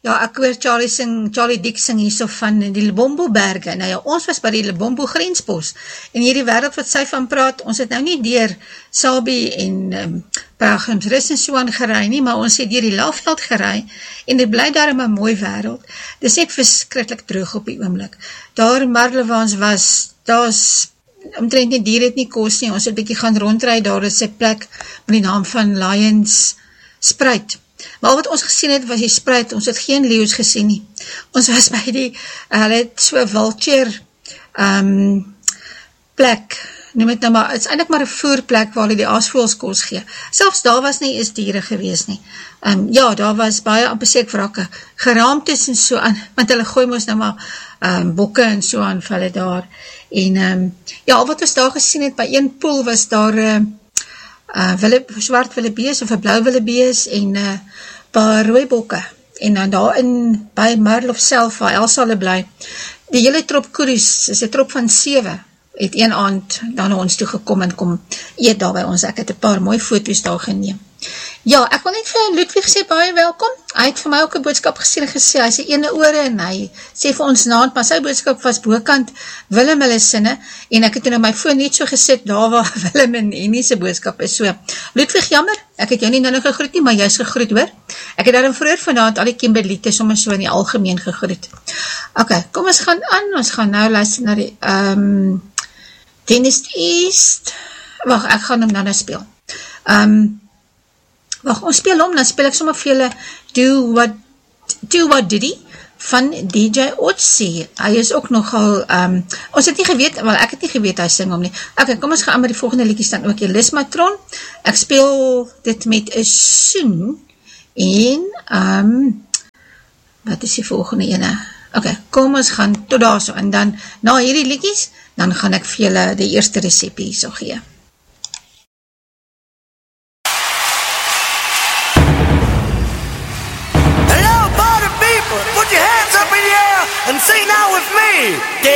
Ja, ek hoor Charlie Dick sing hierso van die Lebombo berge. Nou ja, ons was by die Lebombo grenspost, en hierdie wêreld wat sy van praat, ons het nou nie deur Sabi en Pelgrimsrus en so aan geraai nie, maar ons het deur die Laagveld geraai, en dit bly daar 'n mooi wêreld. Dis net verskriklik droog op die oomblik. Daar in Marlewaans daar's omtrent nie dier het nie kos nie, ons het bietjie gaan rondry, daar is 'n plek met die naam van Lions Spruit. Maar al wat ons gesien het, was die spruit, ons het geen leeuws gesien nie. Ons was by die, hulle het so vulture plek, noem het nou maar, het is eintlik maar 'n voerplek waar hulle die aasvoëls kos gee. Selfs daar was nie eens diere gewees nie. Ja, daar was baie amper sê ek wrakke, geraamtes en so aan, want hulle gooi moes nou maar bokke en so aan vir hulle daar. En ja, al wat ons daar gesien het, by een poel was daar swart willebees of 'n blou willebees en paar rooibokke. En dan daarin by Marlof self, waar Elsa hulle bly, die hele trop koeries, is 'n trop van 7, het een aand dan na ons toe gekom en kom eet daar by ons. Ek het 'n paar mooi foto's daar geneem. Ja, ek wil net vir Ludwig sê baie welkom. Hy het vir my ook 'n boodskap gesien en gesê, hy sê ene ore en hy sê vir ons naand, maar sy boodskap was bokant Willem hulle sinne, en ek het nou my foon net so gesit, daar waar Willem en Hennie se boodskap is. So, Ludwig, jammer, ek het jou nie nou gegroet nie, maar jy is gegroet hoor. Ek het daarom vroeër vanaand al die Kimberliete sommer so in die algemeen gegroet. Ok, kom ons gaan aan, ons gaan nou luister na die Dennis East. Wacht, ek gaan hom nou speel. Wacht, ons speel hom, dan speel ek sommer vir julle Do What Diddy van DJ Otzi. Hy is ook nogal, ons het nie geweet, wel ek het nie geweet hy sing hom nie. Ok, kom ons gaan aan met die volgende liedjies dan ook, Elismatron. Ek speel dit met 'n soen en, wat is die volgende ene? Ok, kom ons gaan tot daar so, en dan na hierdie liedjies, dan gaan ek vir julle die eerste resepie hier so gee. Hello, party people, put your hands up in the air and sing now with me.